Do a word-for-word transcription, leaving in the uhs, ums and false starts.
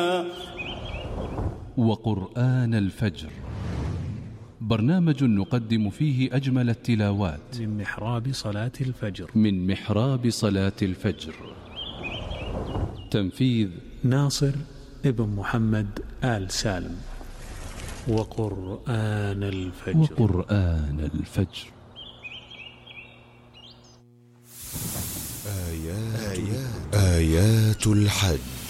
وقرآن الفجر، برنامج نقدم فيه أجمل التلاوات من محراب صلاة الفجر من محراب صلاة الفجر. تنفيذ ناصر ابن محمد آل سالم. وقرآن الفجر وقرآن الفجر. آيات, آيات الحج.